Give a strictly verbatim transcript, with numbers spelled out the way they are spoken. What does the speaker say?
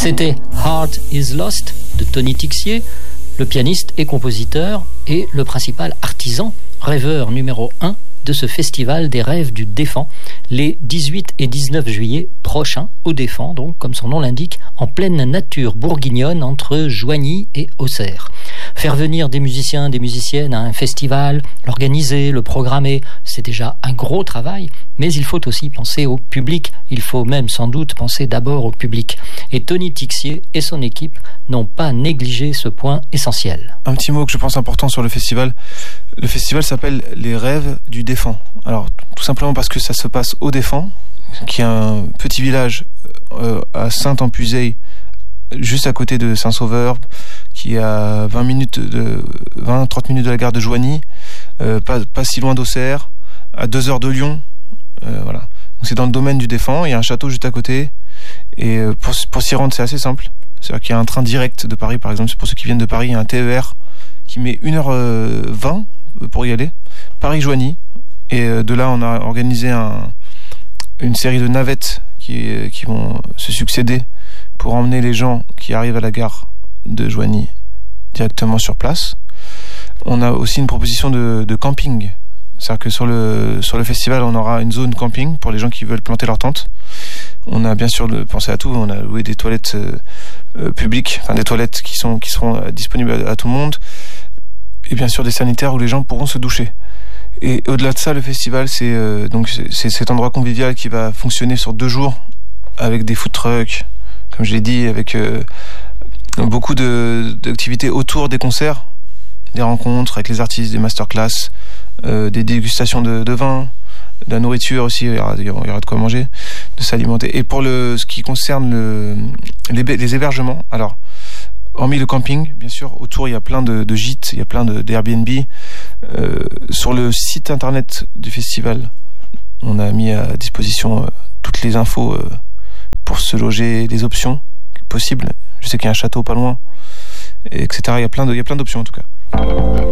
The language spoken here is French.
C'était Heart is Lost de Tony Tixier, le pianiste et compositeur et le principal artisan, rêveur numéro un de ce festival des rêves du Défend, les dix-huit et dix-neuf juillet prochains au Défend, donc comme son nom l'indique, en pleine nature bourguignonne entre Joigny et Auxerre. Faire venir des musiciens, des musiciennes à un festival, l'organiser, le programmer, c'est déjà un gros travail, mais il faut aussi penser au public, il faut même sans doute penser d'abord au public. Et Tony Tixier et son équipe n'ont pas négligé ce point essentiel. Un petit mot que je pense important sur le festival. Le festival s'appelle Les Rêves du Défend. Alors, tout simplement parce que ça se passe au Défend, qui est un petit village euh, à Saint-Ampuzeil, juste à côté de Saint-Sauveur, qui est à vingt minutes de, vingt à trente minutes de la gare de Joigny, euh, pas, pas si loin d'Auxerre, à deux heures de Lyon. Euh, voilà. Donc c'est dans le domaine du Défend, il y a un château juste à côté, et euh, pour, pour s'y rendre, c'est assez simple. C'est-à-dire qu'il y a un train direct de Paris, par exemple, pour ceux qui viennent de Paris, il y a un T E R qui met une heure vingt pour y aller, Paris-Joigny, et de là on a organisé un, une série de navettes qui, qui vont se succéder pour emmener les gens qui arrivent à la gare de Joigny directement sur place. On a aussi une proposition de, de camping, c'est-à-dire que sur le, sur le festival on aura une zone camping pour les gens qui veulent planter leur tente. On a bien sûr pensé à tout, on a loué des toilettes euh, publiques, enfin des toilettes qui, sont, qui seront disponibles à, à tout le monde, et bien sûr des sanitaires où les gens pourront se doucher. Et au-delà de ça, le festival, c'est euh, donc c'est cet endroit convivial qui va fonctionner sur deux jours avec des food trucks, comme je l'ai dit, avec euh, beaucoup de, d'activités autour des concerts, des rencontres avec les artistes, des masterclass, euh, des dégustations de, de vin, de la nourriture aussi, il y aura, il y aura de quoi manger, de s'alimenter. Et pour le, ce qui concerne le, les, les hébergements, alors hormis le camping, bien sûr, autour il y a plein de, de gîtes, il y a plein de, d'Airbnb. Euh, sur le site internet du festival, on a mis à disposition euh, toutes les infos euh, pour se loger, les options possibles. Je sais qu'il y a un château pas loin, et etc. Il y a plein de, il y a plein d'options en tout cas.